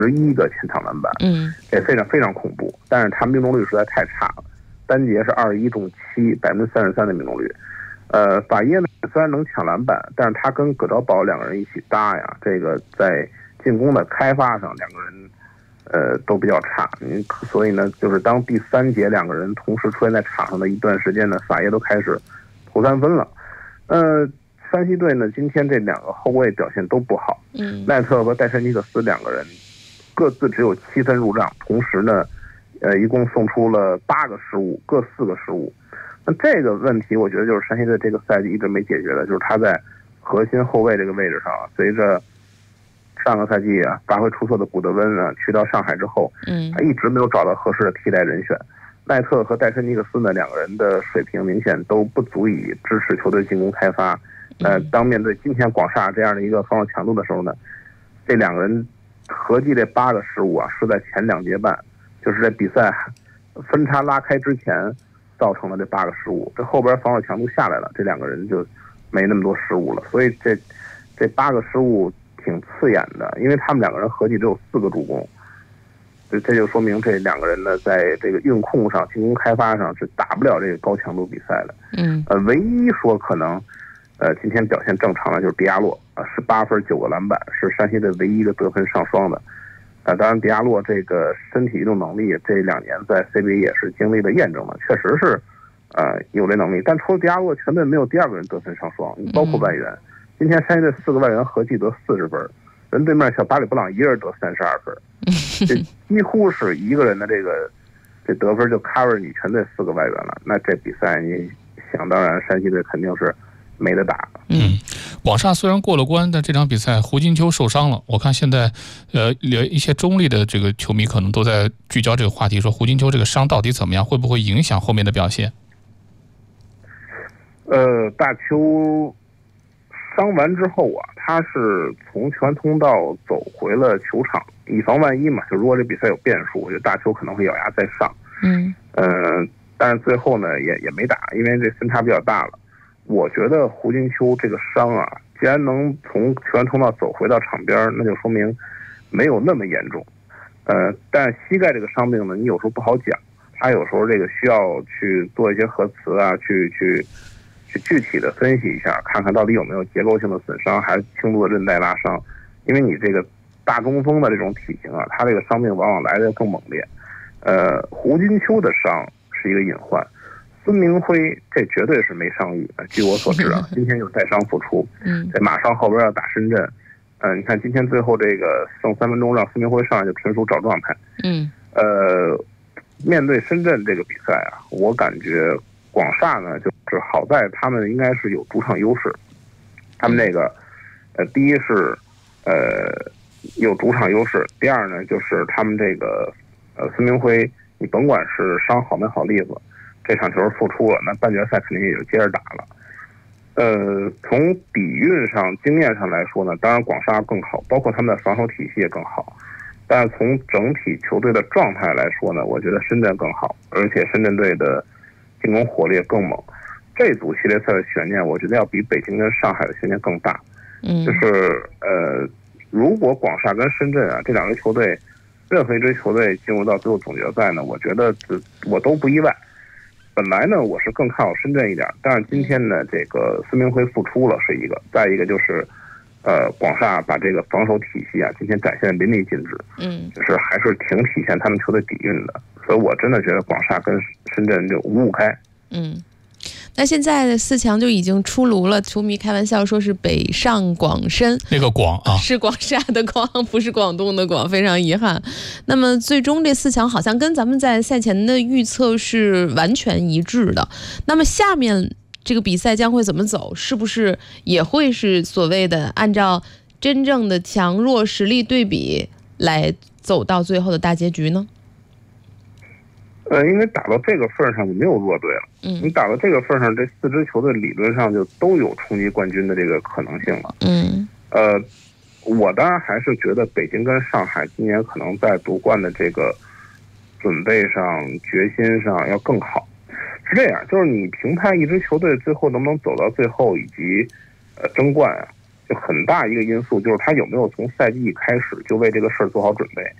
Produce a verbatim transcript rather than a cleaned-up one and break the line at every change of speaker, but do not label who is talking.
十一个前场篮板，
嗯，
这非常非常恐怖。但是他命中率实在太差了，单节是二十一中七，百分之三十三的命中率。呃，法耶呢虽然能抢篮板，但是他跟葛兆宝两个人一起搭呀，这个在进攻的开发上两个人呃都比较差。嗯，所以呢，就是当第三节两个人同时出现在场上的一段时间呢，法耶都开始投三分了。呃，山西队呢今天这两个后卫表现都不好，
嗯，
奈特和戴珊尼克斯两个人各自只有七分入账，同时呢，呃，一共送出了八个失误，各四个失误。那这个问题，我觉得就是山西队这个赛季一直没解决的，就是他在核心后卫这个位置上，随着上个赛季啊发挥出色的古德温啊去到上海之后，
嗯，
他一直没有找到合适的替代人选。奈特和戴珊尼克斯呢两个人的水平明显都不足以支持球队进攻开发。呃，当面对今天广厦这样的一个防守强度的时候呢，这两个人合计这八个失误啊，是在前两节半，就是在比赛分差拉开之前造成了这八个失误。这后边防守强度下来了，这两个人就没那么多失误了。所以这这八个失误挺刺眼的，因为他们两个人合计只有四个助攻，这这就说明这两个人呢，在这个运控上、进攻开发上是打不了这个高强度比赛的。
嗯，
呃，唯一说可能。呃，今天表现正常的就是迪亚洛啊，十八分九个篮板，是山西队唯一一个得分上双的。啊，当然迪亚洛这个身体移动能力这两年在 C B A 也是经历了验证的，确实是呃有这能力。但除了迪亚洛，全队没有第二个人得分上双，包括外援。今天山西队四个外援合计得四十分，人对面小巴里布朗一人得三十二分，这几乎是一个人的这个这得分就 cover 你全队四个外援了。那这比赛你想当然，山西队肯定是没得打。
嗯，广厦虽然过了关，但这场比赛胡金秋受伤了。我看现在，呃，一些中立的这个球迷可能都在聚焦这个话题，说胡金秋这个伤到底怎么样，会不会影响后面的表现？
呃，大邱伤完之后啊，他是从球员通道走回了球场，以防万一嘛。就如果这比赛有变数，我觉得大邱可能会咬牙再上。
嗯，
呃，但是最后呢，也也没打，因为这分差比较大了。我觉得胡金秋这个伤啊，既然能从球员通道走回到场边，那就说明没有那么严重。呃，但膝盖这个伤病呢，你有时候不好讲，他有时候这个需要去做一些核磁啊，去去去具体的分析一下，看看到底有没有结构性的损伤，还是轻度的韧带拉伤。因为你这个大中锋的这种体型啊，他这个伤病往往来得更猛烈。呃，胡金秋的伤是一个隐患。孙明辉这绝对是没伤愈，据我所知啊，今天又带伤复出，
嗯，
这马上后边要打深圳，呃，你看今天最后这个剩三分钟让孙明辉上来就纯属找状态，
嗯，
呃，面对深圳这个比赛啊，我感觉广厦呢就是好在他们应该是有主场优势，他们那个呃，第一是呃有主场优势，第二呢就是他们这个呃孙明辉，你甭管是伤好没好例子。这场球复出了，那半决赛肯定也就接着打了。呃，从底蕴上、经验上来说呢，当然广厦更好，包括他们的防守体系也更好。但是从整体球队的状态来说呢，我觉得深圳更好，而且深圳队的进攻火力更猛。这组系列赛的悬念，我觉得要比北京跟上海的悬念更大。
嗯，
就是呃，如果广厦跟深圳啊这两支球队，任何一支球队进入到最后总决赛呢，我觉得我都不意外。本来呢，我是更看好深圳一点，但是今天呢，这个孙明辉复出了是一个，再一个就是，呃，广厦把这个防守体系啊，今天展现淋漓尽致，
嗯，
就是还是挺体现他们球队底蕴的，所以我真的觉得广厦跟深圳就五五开。
嗯。那现在的四强就已经出炉了，球迷开玩笑说是北上广深，
那个广啊，
是广厦的广，不是广东的广，非常遗憾。那么最终这四强好像跟咱们在赛前的预测是完全一致的。那么下面这个比赛将会怎么走？是不是也会是所谓的按照真正的强弱实力对比来走到最后的大结局呢？
呃，因为打到这个份上就没有弱队了。
嗯，
你打到这个份上，这四支球队理论上就都有冲击冠军的这个可能性了。
嗯，
呃，我当然还是觉得北京跟上海今年可能在夺冠的这个准备上、决心上要更好。是这样，就是你评判一支球队最后能不能走到最后，以及呃争冠啊， 就很大一个因素就是他有没有从赛季开始就为这个事儿做好准备。